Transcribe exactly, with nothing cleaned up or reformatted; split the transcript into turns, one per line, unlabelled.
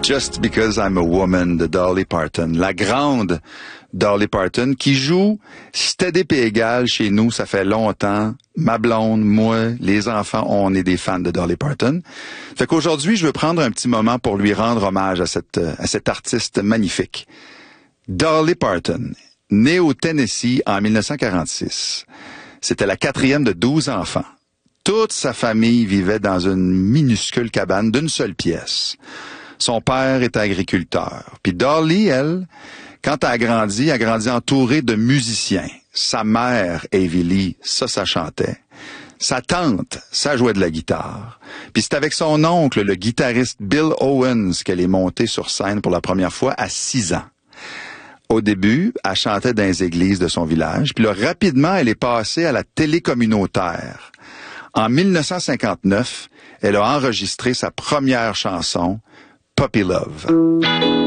Just Because I'm a Woman de Dolly Parton. La grande Dolly Parton qui joue steady pis égal chez nous, ça fait longtemps. Ma blonde, moi, les enfants, on est des fans de Dolly Parton. Fait qu'aujourd'hui, je veux prendre un petit moment pour lui rendre hommage à cette, à cette artiste magnifique. Dolly Parton, née au Tennessee en mille neuf cent quarante-six. C'était la quatrième de douze enfants. Toute sa famille vivait dans une minuscule cabane d'une seule pièce. Son père était agriculteur. Puis Dolly, elle, quand elle a grandi, elle a grandi entourée de musiciens. Sa mère, Avie Lee, ça, ça chantait. Sa tante, ça jouait de la guitare. Puis c'est avec son oncle, le guitariste Bill Owens, qu'elle est montée sur scène pour la première fois à six ans. Au début, elle chantait dans les églises de son village. Puis là, rapidement, elle est passée à la télé communautaire. En mille neuf cent cinquante-neuf, elle a enregistré sa première chanson, Puppy Love.